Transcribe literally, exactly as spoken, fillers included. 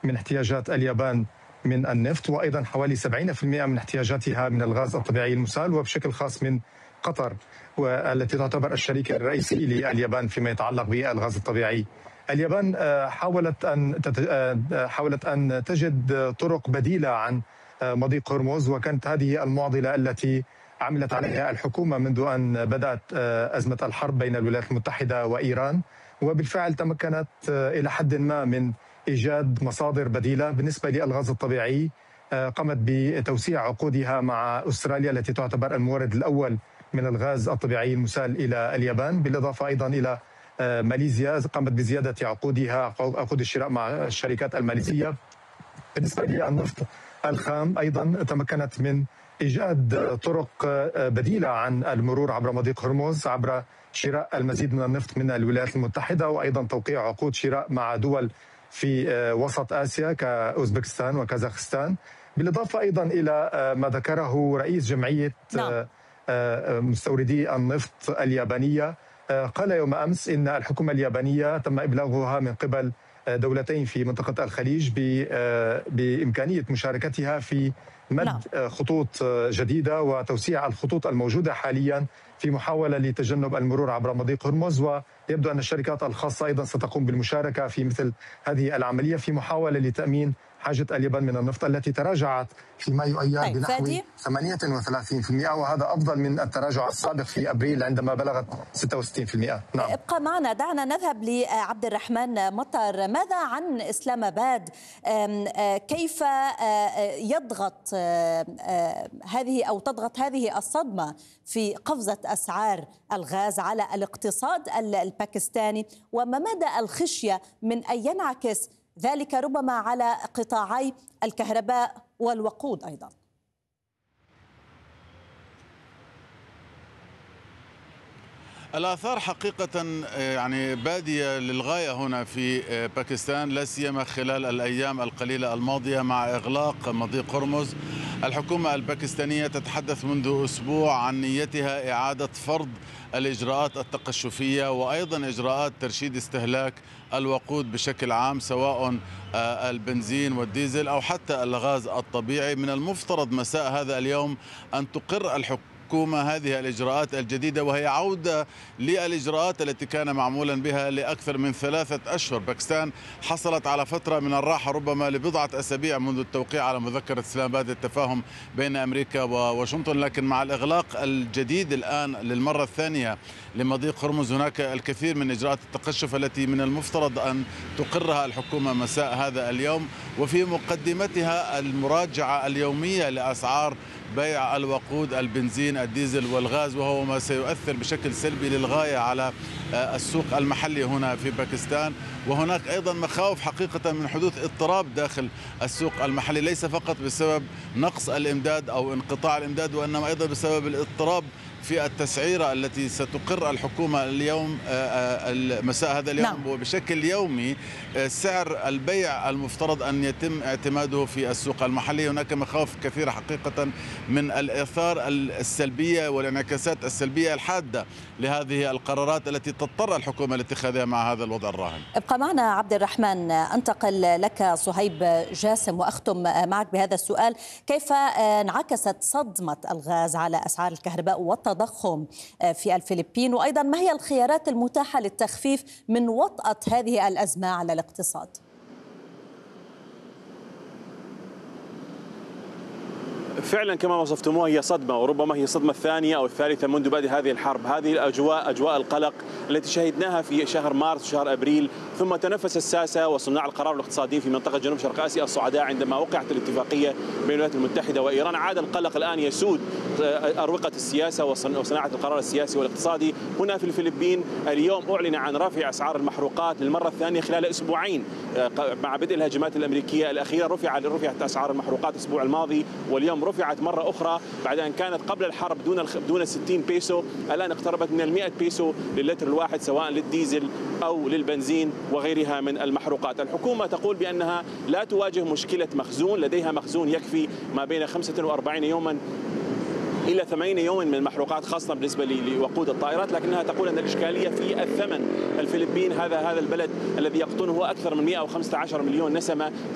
من احتياجات اليابان من النفط، وأيضا حوالي سبعين بالمئة من احتياجاتها من الغاز الطبيعي المسال، وبشكل خاص من قطر والتي تعتبر الشريك الرئيسي لليابان فيما يتعلق بالغاز الطبيعي. اليابان حاولت أن حاولت أن تجد طرق بديلة عن مضيق هرمز، وكانت هذه المعضلة التي عملت عليها الحكومة منذ أن بدأت أزمة الحرب بين الولايات المتحدة وإيران، وبالفعل تمكنت إلى حد ما من إيجاد مصادر بديلة. بالنسبة للغاز الطبيعي قامت بتوسيع عقودها مع أستراليا التي تعتبر المورد الأول من الغاز الطبيعي المسال إلى اليابان، بالإضافة أيضا إلى ماليزيا قامت بزيادة عقودها عقود الشراء مع الشركات الماليزية. بالنسبة للنفط الخام أيضا تمكنت من إيجاد طرق بديلة عن المرور عبر مضيق هرمز عبر شراء المزيد من النفط من الولايات المتحدة، وأيضا توقيع عقود شراء مع دول في وسط آسيا كأوزبكستان وكازاخستان، بالإضافة أيضا إلى ما ذكره رئيس جمعية نعم. مستوردي النفط اليابانية. قال يوم أمس إن الحكومة اليابانية تم إبلاغها من قبل دولتين في منطقة الخليج بإمكانية مشاركتها في مد خطوط جديدة وتوسيع الخطوط الموجودة حاليا في محاولة لتجنب المرور عبر مضيق هرمز، ويبدو أن الشركات الخاصة أيضا ستقوم بالمشاركة في مثل هذه العملية في محاولة لتأمين حاجة اليابان من النفط التي تراجعت في مايو أيار بنحو ثمانية وثلاثين بالمئة، وهذا أفضل من التراجع السابق في أبريل عندما بلغت ستة وستين بالمئة. نعم. ابقى معنا، دعنا نذهب لعبد الرحمن مطر. ماذا عن إسلام آباد؟ كيف يضغط هذه أو تضغط هذه الصدمة في قفزة أسعار الغاز على الاقتصاد الباكستاني، وما مدى الخشية من أن ينعكس ذلك ربما على قطاعي الكهرباء والوقود أيضا؟ الآثار حقيقة يعني بادية للغاية هنا في باكستان، لا سيما خلال الأيام القليلة الماضية مع إغلاق مضيق هرمز. الحكومة الباكستانية تتحدث منذ أسبوع عن نيتها إعادة فرض الإجراءات التقشفية وأيضا إجراءات ترشيد استهلاك الوقود بشكل عام، سواء البنزين والديزل أو حتى الغاز الطبيعي. من المفترض مساء هذا اليوم أن تقر الحكومة الحكومة هذه الإجراءات الجديدة، وهي عودة للإجراءات التي كان معمولا بها لأكثر من ثلاثة أشهر. باكستان حصلت على فترة من الراحة ربما لبضعة أسابيع منذ التوقيع على مذكرة إسلام آباد التفاهم بين أمريكا وواشنطن، لكن مع الإغلاق الجديد الآن للمرة الثانية لمضيق هرمز هناك الكثير من إجراءات التقشف التي من المفترض أن تقرها الحكومة مساء هذا اليوم، وفي مقدمتها المراجعة اليومية لأسعار بيع الوقود، البنزين، الديزل والغاز، وهو ما سيؤثر بشكل سلبي للغاية على السوق المحلي هنا في باكستان. وهناك أيضا مخاوف حقيقة من حدوث اضطراب داخل السوق المحلي، ليس فقط بسبب نقص الإمداد أو انقطاع الإمداد، وإنما أيضا بسبب الاضطراب في التسعيرة التي ستقر الحكومة اليوم مساء هذا اليوم. نعم. وبشكل يومي سعر البيع المفترض أن يتم اعتماده في السوق المحلي. هناك مخاوف كثيرة حقيقة من الآثار السلبية والانعكاسات السلبية الحادة لهذه القرارات التي تضطر الحكومة لاتخاذها مع هذا الوضع الراهن. ابقى معنا عبد الرحمن. أنتقل لك صهيب جاسم وأختم معك بهذا السؤال: كيف انعكست صدمة الغاز على أسعار الكهرباء والتضخم في الفلبين، وأيضا ما هي الخيارات المتاحة للتخفيف من وطأة هذه الأزمة على الاقتصاد؟ فعلا كما وصفتموها هي صدمة، وربما هي الصدمة الثانية أو الثالثة منذ بدء هذه الحرب. هذه الأجواء أجواء القلق التي شهدناها في شهر مارس وشهر أبريل، ثم تنفس الساسة وصناع القرار الاقتصاديين في منطقة جنوب شرق آسيا الصعداء عندما وقعت الاتفاقية بين الولايات المتحدة وإيران. عاد القلق الآن يسود أروقة السياسة وصناعة القرار السياسي والاقتصادي هنا في الفلبين. اليوم أعلن عن رفع أسعار المحروقات للمرة الثانية خلال أسبوعين مع بدء الهجمات الأمريكية الأخيرة. رفع رفعت أسعار المحروقات الأسبوع الماضي، واليوم رفعت مرة أخرى بعد أن كانت قبل الحرب دون دون ستين بيسو، الآن اقتربت من المئة بيسو للتر الواحد سواء للديزل أو للبنزين وغيرها من المحروقات. الحكومة تقول بأنها لا تواجه مشكلة مخزون، لديها مخزون يكفي ما بين خمسة وأربعين يوما إلى ثمانين يوما من المحروقات، خاصة بالنسبة لوقود الطائرات، لكنها تقول أن الإشكالية في الثمن. الفلبين هذا هذا البلد الذي يقطنه أكثر من مئة وخمسة عشر مليون نسمة،